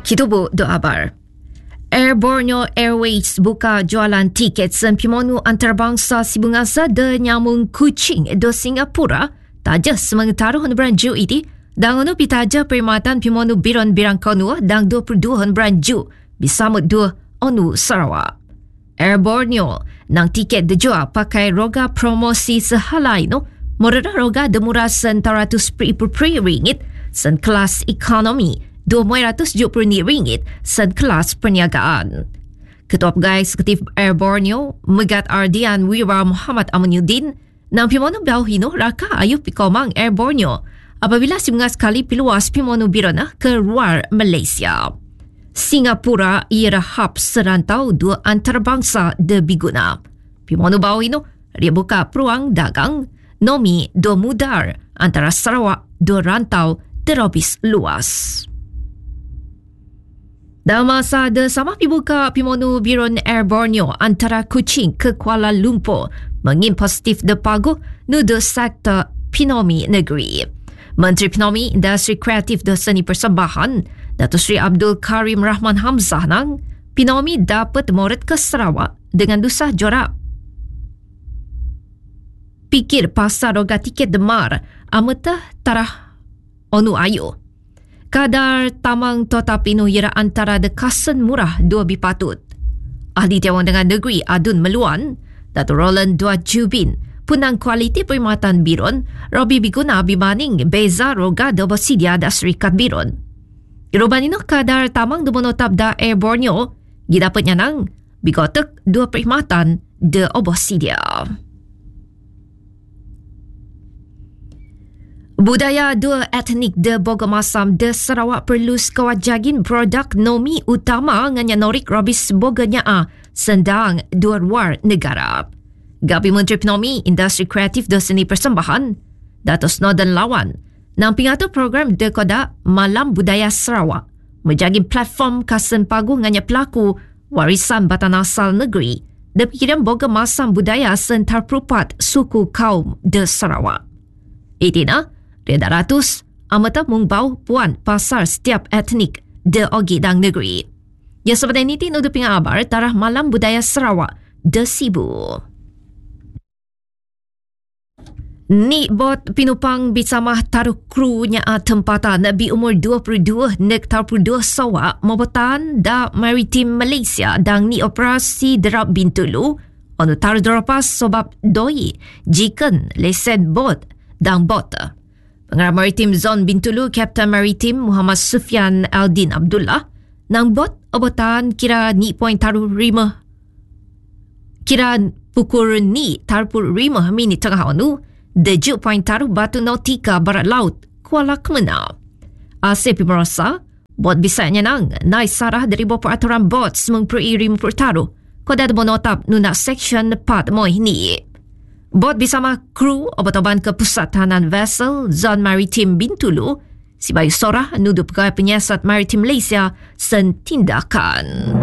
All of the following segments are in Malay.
Kitubu doa bar. Air Borneo Airways buka jualan tiket sempimonu antarabangsa Sibungasa de nyamung Kuching do Singapura taja sementara hon beranju iti dan onu pitaja perkhidmatan pimonu biron birang konua dan 22 hon beranju bersama 2 onu Sarawak. Air Borneo nang tiket dijual pakai roga promosi sehalai no modal roga demurah RM100 sen kelas ekonomi RM270 sen kelas perniagaan. Ketua Pegawai Eksekutif Air Borneo, Megat Ardian Wira Muhammad Aminuddin, nang pimono bauhino raka ayuh pikomang Air Borneo apabila Sibungas kali piluas pimono birona ke luar Malaysia. Singapura ia hub serantau 2 antarabangsa de biguna. Pimono bauhino dia buka peluang dagang nomi do mudar antara Sarawak do rantau terobis luas. Dalam masa sama dibuka pimonu Biron Air Borneo antara Kuching ke Kuala Lumpur mengim positif de paguh nudu sektor pinomi negeri. Menteri Pinomi Industri Kreatif dan Seni Persembahan Datuk Seri Abdul Karim Rahman Hamzah nang pinomi dapat moret ke Sarawak dengan dusah jorak. Pikir pasar roga tiket demar amatah tarah onu ayu. Kadar tamang totapino ira antara dekasan murah 2 bipatut. Ahli Tiawang dengan Negeri Adun Meluan, Datuk Roland Dua Jubin, punang kualiti perkhidmatan Biron, Robi biguna bibaning beza roga do bosidia da Serikat Biron. Iroban ino kadar tamang dumonotap da Air Borneo, gidapatnya nang bigotek 2 perkhidmatan de obosidia. Budaya 2 etnik de Bogamasam de Sarawak perlu sekawajagin produk nomi utama nganya norik robis boganya sendang 2 luar negara. Gabi Menteri Pinomi Industri Kreatif dan Seni Persembahan Datuk Snowden Lawan nang pingatur program de koda Malam Budaya Sarawak menjagin platform kasen pagu nganya pelaku warisan batan asal negeri de pikiran Bogamasam budaya sentar perupat suku kaum de Sarawak. Itina Reda ratus amata mungbau puan pasar setiap etnik de ogi dang negeri. Ya seperti ini nudu pinga abar tarah Malam Budaya Sarawak de Sibu. Ni bot pinupang bisamah taruh krunya tempatan bi umur 22 nek tarpur 2 Sarawak mobotan da Maritim Malaysia dang ni operasi derap Bintulu onu taruh derapas sebab doi jiken lesen bot dang bot. Pengarah Maritim Zon Bintulu Kapten Maritim Muhammad Sufyan Aldin Abdullah nang bot obotan kira ni point taruh rima kira pukul ni tarpur rima minit tengah onu deju point taruh Batu Nautika Barat Laut Kuala Kemenang. Asyik pemerasa bot bisanya nang naik sarah dari bawah peraturan bot mengperi rima pertaruh koda bonotap nuna section 4 moih ni. Bot bersama kru obat-obat ke Pusat Tahanan Vessel Zon Maritim Bintulu sebagai sorah nuduh Pegawai Penyiasat Maritim Malaysia sentindakan.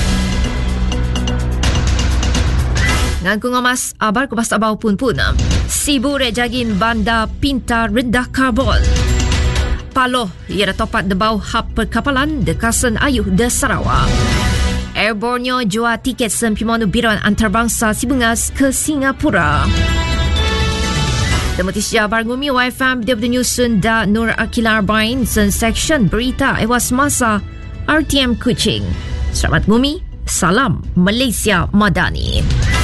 Ngangkung emas abar kupas abau pun Sibu rejagin banda pintar rendah karbon. Paloh ia topat debau hub perkapalan de Kasen Ayuh de Sarawak. Air Borneo jual tiket sempimonu biron antarabangsa Sibungas ke Singapura. Demutis jabar ngumi YFM Deputy Nyusun da Nur Akila Arbain sen section berita ewas masa RTM Kuching. Selamat ngumi, salam Malaysia Madani.